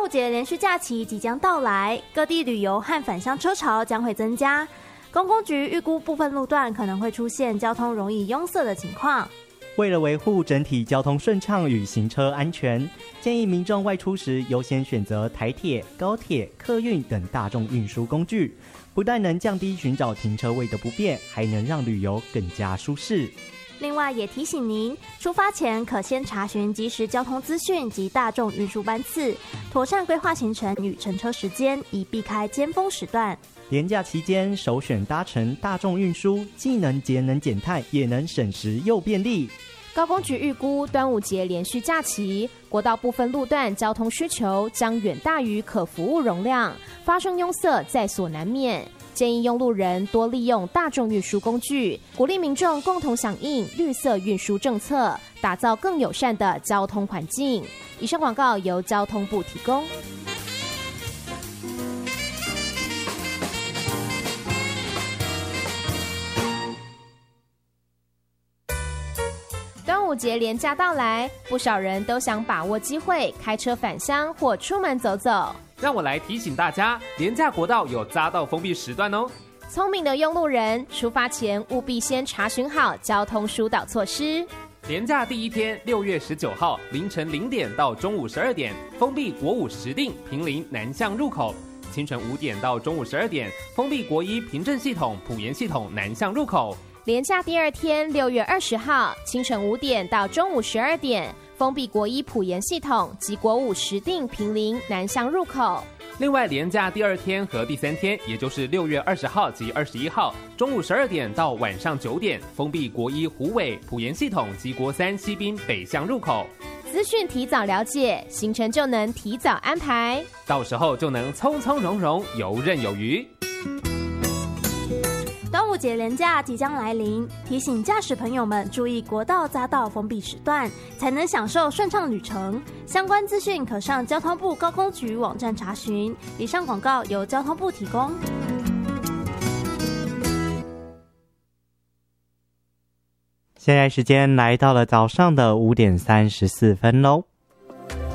端午节连续假期即将到来，各地旅游和返乡车潮将会增加。公工局预估部分路段可能会出现交通容易拥塞的情况。 为了维护整体交通顺畅与行车安全，建议民众外出时优先选择台铁、高铁、客运等大众运输工具，不但能降低寻找停车位的不便，还能让旅游更加舒适。 另外也提醒您，出发前可先查询即时交通资讯及大众运输班次，妥善规划行程与乘车时间，以避开尖峰时段。 连假期间首选搭乘大众运输，既能节能减碳，也能省时又便利。 高工局预估端午节连续假期，国道部分路段交通需求将远大于可服务容量，发生拥塞在所难免。建议用路人多利用大众运输工具，鼓励民众共同响应绿色运输政策，打造更友善的交通环境。以上广告由交通部提供。端午节连假到来，不少人都想把握机会开车返乡或出门走走。 让我来提醒大家，连假国道有匝道封闭时段哦。 聪明的用路人出发前务必先查询好交通疏导措施。 连假第一天6月19号凌晨0点到中午12点封闭国五石碇坪林南向入口，清晨5点到中午12点封闭国一平镇系统埔盐系统南向入口。 连假第二天6月20号清晨5点到中午12点封闭国一埔盐系统及国五石碇坪林南向入口。 另外，连假第二天和第三天，也就是6月20号及21号中午12点到晚上9点封闭国一虎尾埔盐系统及国三西滨北向入口。 资讯提早了解，行程就能提早安排， 到时候就能从从容容，游刃有余。 端午节连假即将来临，提醒驾驶朋友们注意国道匝道封闭时段，才能享受顺畅旅程。相关资讯可上交通部高工局网站查询。以上广告由交通部提供。 现在时间来到了早上的5点34分喽。